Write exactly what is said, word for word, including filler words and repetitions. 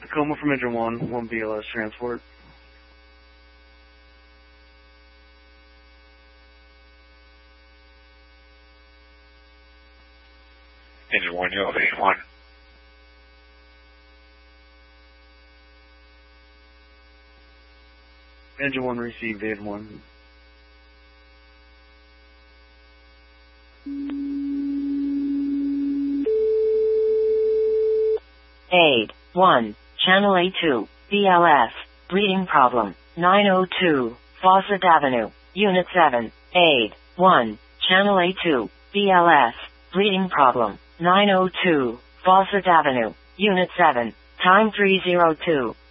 Tacoma from Engine one, one B L S transport. Engine one, you have eight one. Engine one received eight one. eight one, Channel A two, B L S, breeding problem, nine oh two, Fawcett Avenue, Unit seven, eight one, Channel A two, B L S, breeding problem, nine oh two, Fawcett Avenue, Unit seven, time three oh two.